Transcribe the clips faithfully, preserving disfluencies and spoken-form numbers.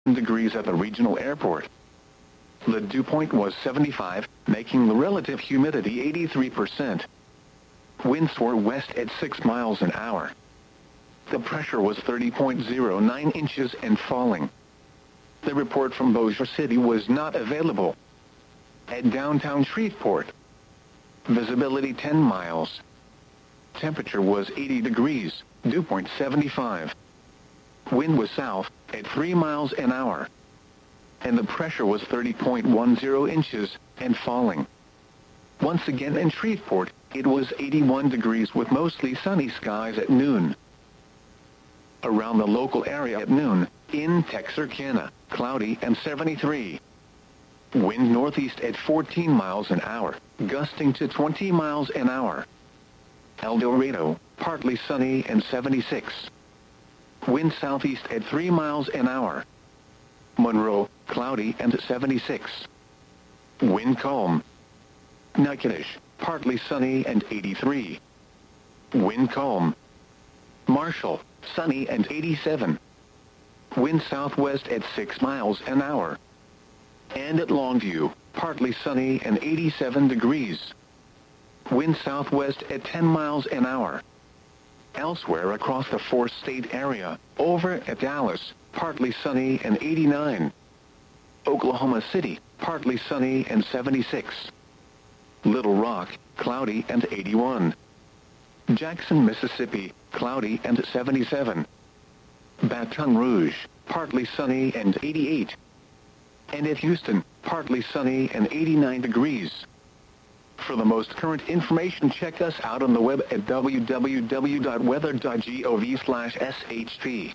degrees at the regional airport. The dew point was seventy-five, making the relative humidity eighty-three percent. Winds were west at six miles an hour. The pressure was thirty point zero nine inches and falling. The report from Bossier City was not available. At downtown Shreveport, visibility ten miles. Temperature was eighty degrees, dew point seventy-five. Wind was south at three miles an hour. And the pressure was thirty point one zero inches and falling. Once again in Shreveport, it was eighty-one degrees with mostly sunny skies at noon. Around the local area at noon, in Texarkana, cloudy and seventy-three. Wind northeast at fourteen miles an hour, gusting to twenty miles an hour. El Dorado, partly sunny and seventy-six. Wind southeast at three miles an hour. Monroe, cloudy and seventy-six. Wind calm. Natchitoches, partly sunny and eighty-three. Wind calm. Marshall, sunny and eighty-seven. Wind southwest at six miles an hour. And at Longview, partly sunny and eighty-seven degrees. Wind southwest at ten miles an hour. Elsewhere across the four-state area, over at Dallas, partly sunny and eighty-nine. Oklahoma City, partly sunny and seventy-six. Little Rock, cloudy and eighty-one. Jackson, Mississippi, cloudy and seventy-seven. Baton Rouge, partly sunny and eighty-eight. And at Houston, partly sunny and eighty-nine degrees. For the most current information, check us out on the web at w w w dot weather dot gov slash s h p.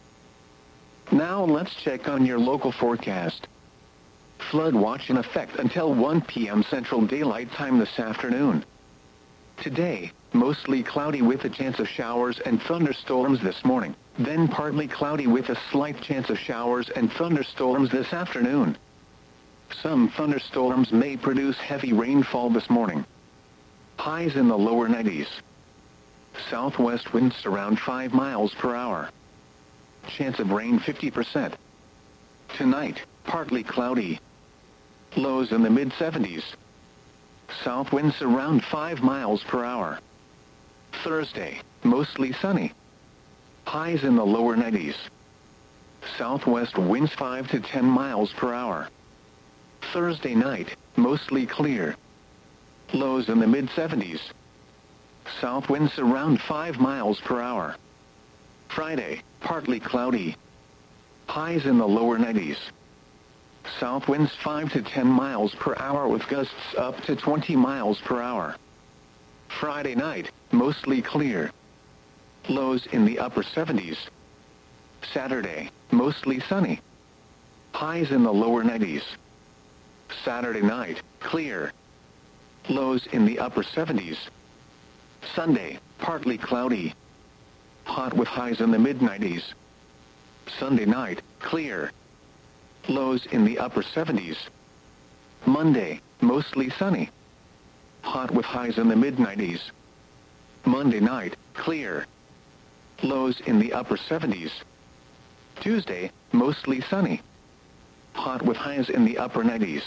Now let's check on your local forecast. Flood watch in effect until one p m Central Daylight Time this afternoon. Today, mostly cloudy with a chance of showers and thunderstorms this morning, then partly cloudy with a slight chance of showers and thunderstorms this afternoon. Some thunderstorms may produce heavy rainfall this morning. Highs in the lower nineties. Southwest winds around five miles per hour. Chance of rain fifty percent. Tonight, partly cloudy. Lows in the mid seventies. South winds around five miles per hour. Thursday, mostly sunny. Highs in the lower nineties. Southwest winds five to ten miles per hour. Thursday night, mostly clear. Lows in the mid seventies. South winds around five miles per hour. Friday, partly cloudy. Highs in the lower nineties. South winds five to ten miles per hour with gusts up to twenty miles per hour. Friday night, mostly clear. Lows in the upper seventies. Saturday, mostly sunny. Highs in the lower nineties. Saturday night, clear. Lows in the upper seventies. Sunday, partly cloudy. Hot with highs in the mid nineties. Sunday night, clear. Lows in the upper seventies. Monday, mostly sunny. Hot with highs in the mid nineties. Monday night, clear. Lows in the upper seventies. Tuesday, mostly sunny. Hot with highs in the upper nineties.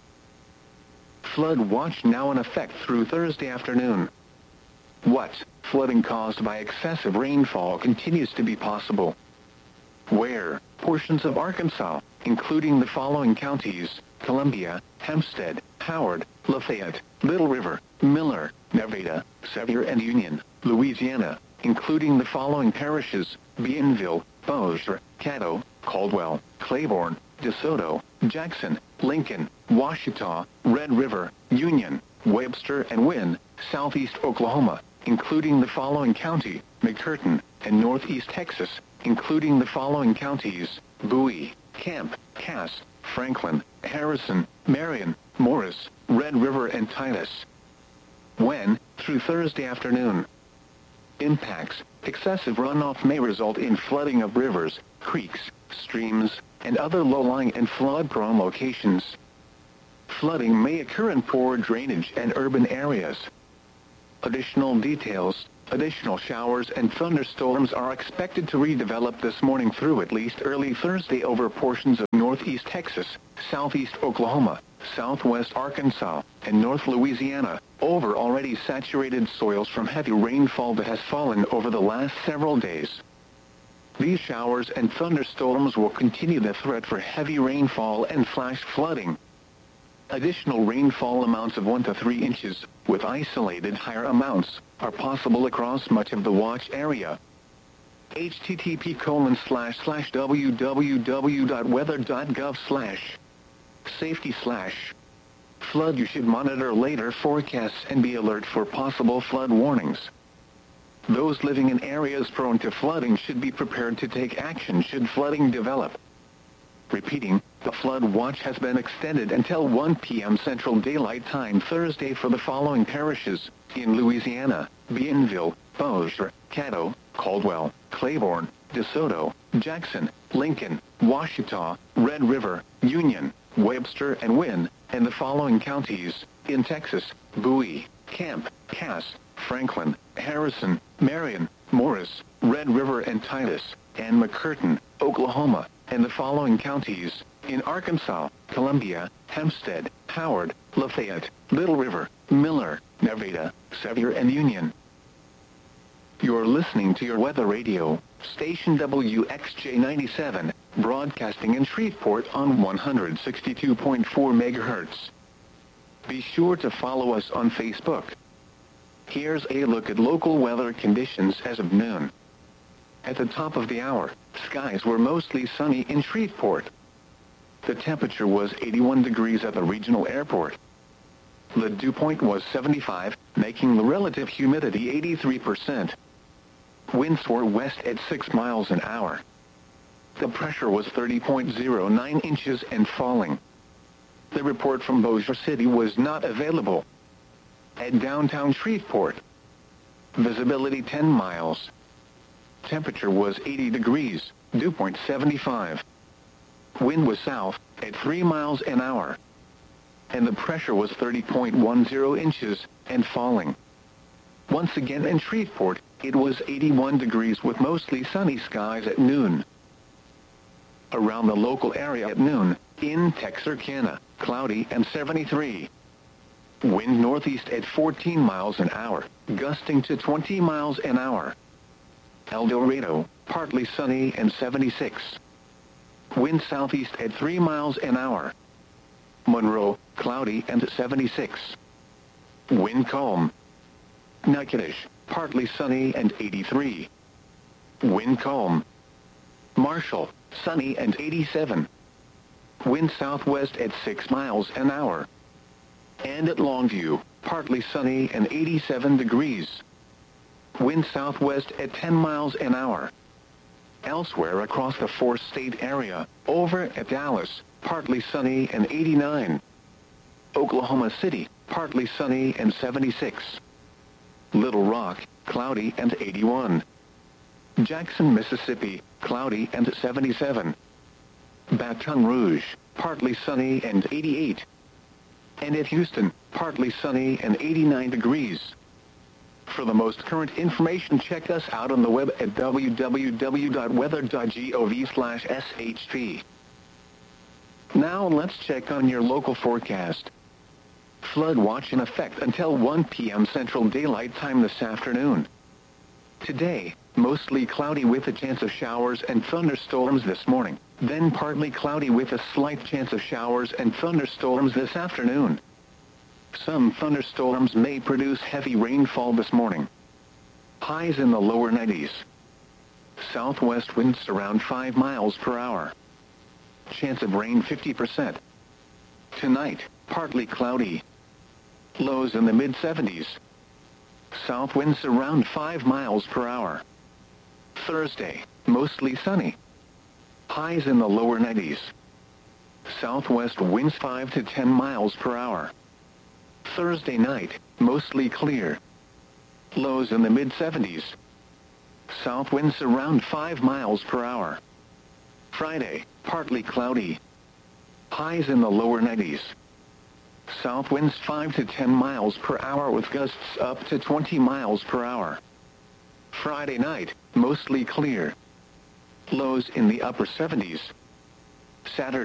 Flood watch now in effect through Thursday afternoon. What? Flooding caused by excessive rainfall continues to be possible. Where? Portions of Arkansas, including the following counties: Columbia, Hempstead, Howard, Lafayette, Little River, Miller, Nevada, Sevier and Union, Louisiana, including the following parishes: Bienville, Bossier, Caddo, Caldwell, Claiborne, DeSoto, Jackson, Lincoln, Washita, Red River, Union, Webster and Wynn, Southeast Oklahoma, including the following county: McCurtain, and Northeast Texas, including the following counties: Bowie, Camp, Cass, Franklin, Harrison, Marion, Morris, Red River and Titus. When? Through Thursday afternoon. Impacts: excessive runoff may result in flooding of rivers, creeks, streams, and other low-lying and flood-prone locations. Flooding may occur in poor drainage and urban areas. Additional details, Additional showers and thunderstorms are expected to redevelop this morning through at least early Thursday over portions of northeast Texas, southeast Oklahoma, southwest Arkansas, and north Louisiana, over already saturated soils from heavy rainfall that has fallen over the last several days. These showers and thunderstorms will continue the threat for heavy rainfall and flash flooding. Additional rainfall amounts of one to three inches, with isolated higher amounts, are possible across much of the watch area. H T T P colon slash slash www.weather.gov slash safety slash flood. You should monitor later forecasts and be alert for possible flood warnings. Those living in areas prone to flooding should be prepared to take action should flooding develop. Repeating, the flood watch has been extended until one p m Central Daylight Time Thursday for the following parishes in Louisiana: Bienville, Bossier, Caddo, Caldwell, Claiborne, DeSoto, Jackson, Lincoln, Ouachita, Red River, Union, Webster, and Wynne, and the following counties in Texas: Bowie, Camp, Cass, Franklin, Harrison, Marion, Morris, Red River, and Titus, and McCurtain, Oklahoma, and the following counties in Arkansas: Columbia, Hempstead, Howard, Lafayette, Little River, Miller, Nevada, Sevier, and Union. You're listening to your weather radio, station W X J ninety-seven, broadcasting in Shreveport on one hundred sixty-two point four megahertz. Be sure to follow us on Facebook. Here's a look at local weather conditions as of noon. At the top of the hour, skies were mostly sunny in Shreveport. The temperature was eighty-one degrees at the regional airport. The dew point was seventy-five, making the relative humidity eighty-three percent. Winds were west at six miles an hour. The pressure was thirty point zero nine inches and falling. The report from Bossier City was not available. At downtown Shreveport, visibility ten miles. Temperature was eighty degrees, dew point seventy-five. Wind was south at three miles an hour. And the pressure was thirty point one zero inches and falling. Once again in Shreveport, it was eighty-one degrees with mostly sunny skies at noon. Around the local area at noon, in Texarkana, cloudy and seventy-three. Wind northeast at fourteen miles an hour, gusting to twenty miles an hour. El Dorado, partly sunny and seventy-six. Wind southeast at three miles an hour. Monroe, cloudy and seventy-six. Wind calm. Natchitoches, partly sunny and eighty-three. Wind calm. Marshall, sunny and eighty-seven. Wind southwest at six miles an hour. And at Longview, partly sunny and eighty-seven degrees. Wind southwest at ten miles an hour. Elsewhere across the four-state area, over at Dallas, partly sunny and eighty-nine. Oklahoma City, partly sunny and seventy-six. Little Rock, cloudy and eighty-one. Jackson, Mississippi, cloudy and seventy-seven. Baton Rouge, partly sunny and eighty-eight. And at Houston, partly sunny and eighty-nine degrees. For the most current information, check us out on the web at www.weather.gov slash shp. Now let's check on your local forecast. Flood watch in effect until one p m Central Daylight Time this afternoon. Today, mostly cloudy with a chance of showers and thunderstorms this morning, then partly cloudy with a slight chance of showers and thunderstorms this afternoon. Some thunderstorms may produce heavy rainfall this morning. Highs in the lower nineties. Southwest winds around five miles per hour. Chance of rain fifty percent. Tonight, partly cloudy. Lows in the mid seventies. South winds around five miles per hour. Thursday, mostly sunny. Highs in the lower nineties. Southwest winds five to ten miles per hour. Thursday night, mostly clear. Lows in the mid seventies. South winds around five miles per hour. Friday, partly cloudy. Highs in the lower nineties. South winds five to ten miles per hour with gusts up to twenty miles per hour. Friday night, mostly clear. Lows in the upper seventies. Saturday